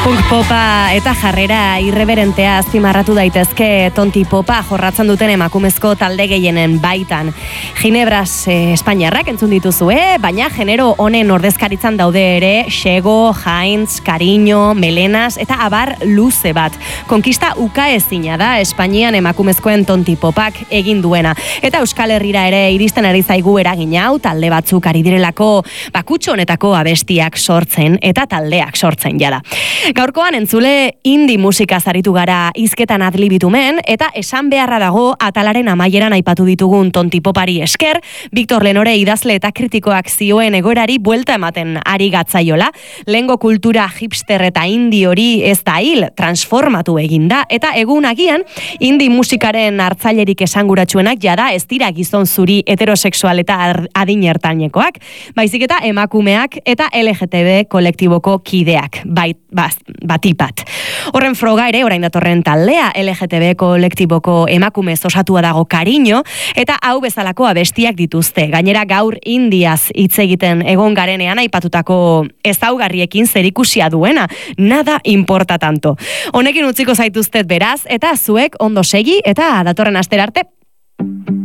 Punk popa eta jarrera irreberentea azpimarratu daitezke tonti popa jorratzen duten emakumezko talde gehienen baitan. Ginebras Espainiarrak entzun dituzue, baina genero honen ordezkaritzan daude ere Xego, Heinz, Cariño, Melenas eta abar luze bat. Konkista ukaezina da Espainian emakumezkoen tonti popak egin duena. Eta Euskal Herrira ere iristen ari zaigu eragin hau, talde batzuk ari direlako bakutxo honetako abestiak sortzen eta taldeak sortzen jada. Gaurkoan entzule indie musika zaritu gara hizketan adlibitumen eta esan beharra dago atalaren amaieran aipatu ditugun tontipopari esker, Victor Lenore idazle eta kritikoak zioen egoerari buelta ematen ari gatzaiola. Lehengo kultura hipster eta indie hori ez da hil, transformatu eginda eta egun agian indie musikaren hartzailerik esanguratsuenak jada ez dira gizon zuri heterosexual eta adin ertainekoak, baizik eta emakumeak eta LGTB kolektiboko kideak, batipat. Horren froga ere orain datorren taldea LGTB kolektiboko emakumez osatua dago Cariño eta hau bezalako abestiak dituzte. Gainera gaur indiaz hitz egiten egon garenean aipatutako ezaugarriekin zerikusia duena, nada importa tanto. Honekin utziko zaituztet beraz eta zuek ondo segi eta datorren astera arte.